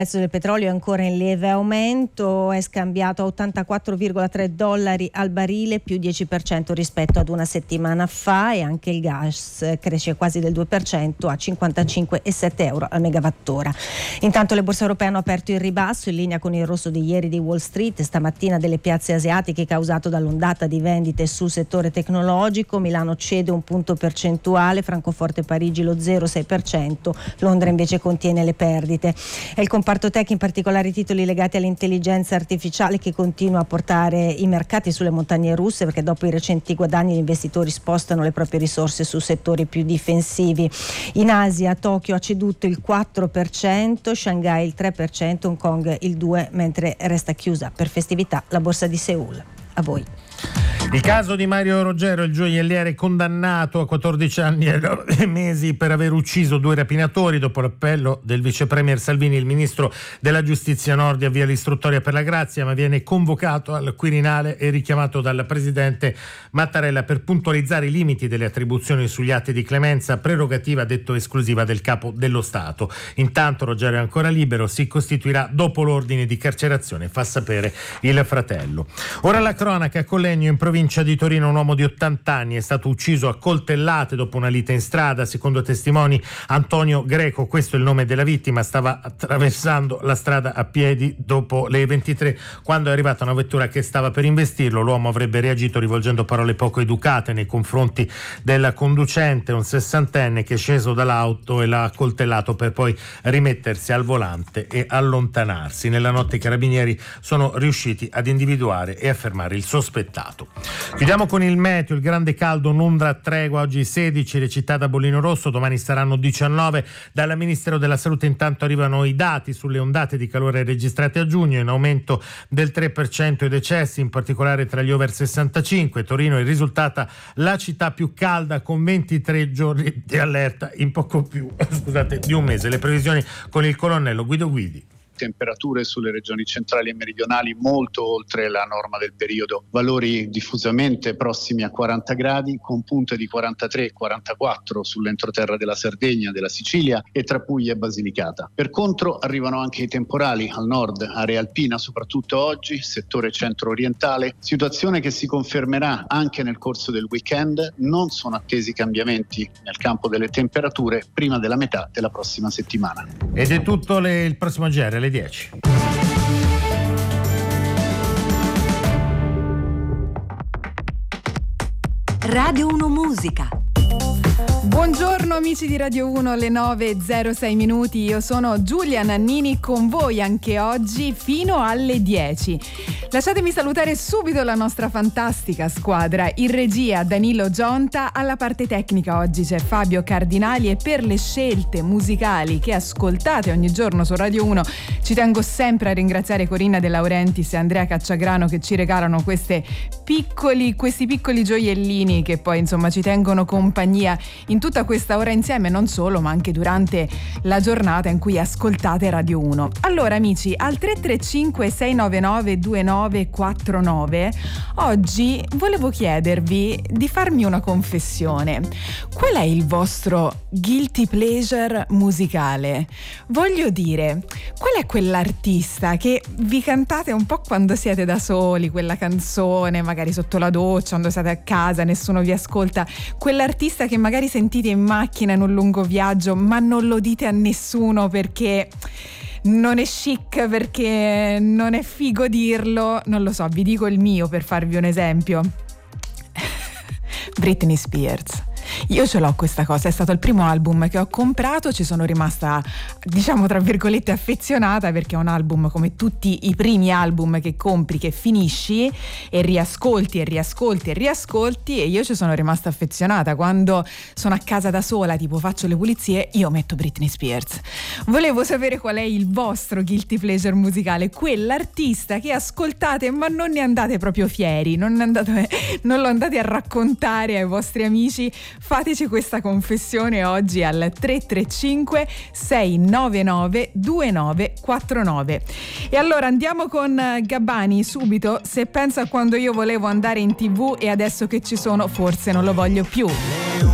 Il prezzo del petrolio è ancora in lieve aumento, è scambiato a $84,3 al barile, più 10% rispetto ad una settimana fa, e anche il gas cresce quasi del 2% a 55,7 euro al megawattora. Intanto le borse europee hanno aperto in ribasso, in linea con il rosso di ieri di Wall Street, stamattina delle piazze asiatiche causato dall'ondata di vendite sul settore tecnologico. Milano cede un punto percentuale, Francoforte e Parigi lo 0,6%, Londra invece contiene le perdite. È il comparto tech, in particolare i titoli legati all'intelligenza artificiale, che continua a portare i mercati sulle montagne russe, perché dopo i recenti guadagni gli investitori spostano le proprie risorse su settori più difensivi. In Asia Tokyo ha ceduto il 4%, Shanghai il 3%, Hong Kong il 2%, mentre resta chiusa per festività la borsa di Seul. A voi. Il caso di Mario Roggero, il gioielliere condannato a 14 anni e 9 mesi per aver ucciso 2 rapinatori. Dopo l'appello del vice premier Salvini, il ministro della giustizia Nordio avvia l'istruttoria per la grazia, ma viene convocato al Quirinale e richiamato dal presidente Mattarella per puntualizzare i limiti delle attribuzioni sugli atti di clemenza, prerogativa detto esclusiva del capo dello Stato. Intanto Roggero è ancora libero, si costituirà dopo l'ordine di carcerazione, fa sapere il fratello. Ora la cronaca con Legno. In provincia di Torino un uomo di 80 anni è stato ucciso a coltellate dopo una lite in strada. Secondo testimoni, Antonio Greco, questo è il nome della vittima, stava attraversando la strada a piedi dopo le 23 quando è arrivata una vettura che stava per investirlo. L'uomo avrebbe reagito rivolgendo parole poco educate nei confronti del conducente, un 60enne che è sceso dall'auto e l'ha accoltellato per poi rimettersi al volante e allontanarsi. Nella notte i carabinieri sono riusciti ad individuare e a fermare il sospettato. Chiudiamo con il meteo. Il grande caldo non dà tregua, oggi 16 le città da bollino rosso, domani saranno 19. Dal Ministero della Salute intanto arrivano i dati sulle ondate di calore registrate a giugno, in aumento del 3% i decessi, in particolare tra gli over 65. Torino è risultata la città più calda con 23 giorni di allerta in poco più di un mese. Le previsioni con il colonnello Guido Guidi. Temperature sulle regioni centrali e meridionali molto oltre la norma del periodo, valori diffusamente prossimi a 40 gradi, con punte di 43 e 44 sull'entroterra della Sardegna, della Sicilia e tra Puglia e Basilicata. Per contro arrivano anche i temporali al nord, area alpina soprattutto oggi, settore centro-orientale, situazione che si confermerà anche nel corso del weekend. Non sono attesi cambiamenti nel campo delle temperature prima della metà della prossima settimana. Ed è tutto il prossimo GR alle 10. Radio 1 Musica. Buongiorno amici di Radio 1, alle 9:06. Io sono Giulia Nannini, con voi anche oggi fino alle 10. Lasciatemi salutare subito la nostra fantastica squadra. In regia Danilo Gionta, alla parte tecnica oggi c'è Fabio Cardinali, e per le scelte musicali che ascoltate ogni giorno su Radio 1 ci tengo sempre a ringraziare Corinna De Laurentiis e Andrea Cacciagrano, che ci regalano questi piccoli gioiellini che poi insomma ci tengono compagnia in tutta questa ora insieme, non solo ma anche durante la giornata in cui ascoltate Radio 1. Allora amici, al 335 699 2949 oggi volevo chiedervi di farmi una confessione. Qual è il vostro guilty pleasure musicale? Voglio dire, qual è quell'artista che vi cantate un po' quando siete da soli, quella canzone magari sotto la doccia, quando siete a casa, nessuno vi ascolta, quell'artista che magari sentite in macchina in un lungo viaggio ma non lo dite a nessuno perché non è chic, perché non è figo dirlo? Non lo so, vi dico il mio per farvi un esempio. Britney Spears. Io ce l'ho questa cosa, è stato il primo album che ho comprato, ci sono rimasta, diciamo tra virgolette, affezionata, perché è un album come tutti i primi album che compri, che finisci e riascolti e riascolti e riascolti, e io ci sono rimasta affezionata. Quando sono a casa da sola, tipo faccio le pulizie, io metto Britney Spears. Volevo sapere qual è il vostro guilty pleasure musicale, quell'artista che ascoltate ma non ne andate proprio fieri, non lo andate a raccontare ai vostri amici. Fateci questa confessione oggi al 335 699 2949. E allora andiamo con Gabbani subito. Se pensa a quando io volevo andare in TV e adesso che ci sono forse non lo voglio più.